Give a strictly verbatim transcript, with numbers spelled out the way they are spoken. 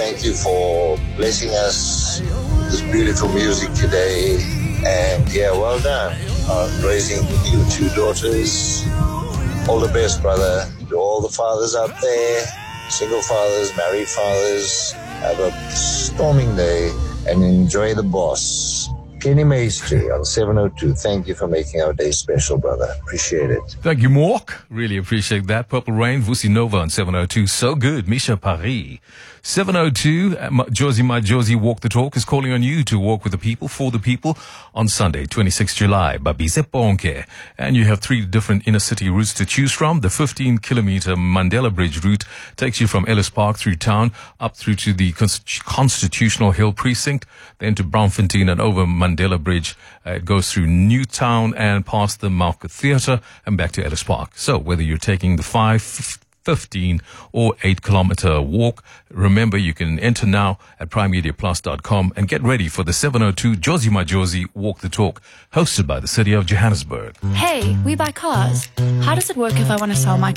thank you for blessing us with this beautiful music today. And yeah, well done on raising your two daughters. All the best, brother. To all the fathers out there, single fathers, married fathers, have a storming day and enjoy the boss. Kenny Maestri on seven oh two. Thank you for making our day special, brother. Appreciate it. Thank you, Mork. Really appreciate that. Purple Rain, Vusi Nova on seven oh two. So good. Misha Paris. seven oh two, Josie My Josie Walk the Talk is calling on you to walk with the people, for the people on Sunday, twenty-sixth of July. Babise Ponke. And you have three different inner city routes to choose from. The fifteen kilometer Mandela Bridge route takes you from Ellis Park through town up through to the Constitutional Hill Precinct, then to Braamfontein and over Mandela Bridge. Uh, it goes through Newtown and past the Market Theatre and back to Ellis Park. So whether you're taking the five, fifteen or eight kilometer walk, remember you can enter now at prime media plus dot com and get ready for the seven oh two Josie My Josie Walk the Talk, hosted by the City of Johannesburg. Hey, we buy cars. How does it work if I want to sell my